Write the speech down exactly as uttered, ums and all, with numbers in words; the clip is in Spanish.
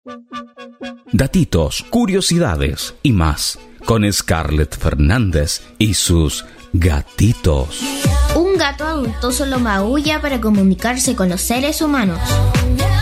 Datitos, curiosidades y más con Scarlett Fernández y sus gatitos. Un gato adulto solo maulla para comunicarse con los seres humanos.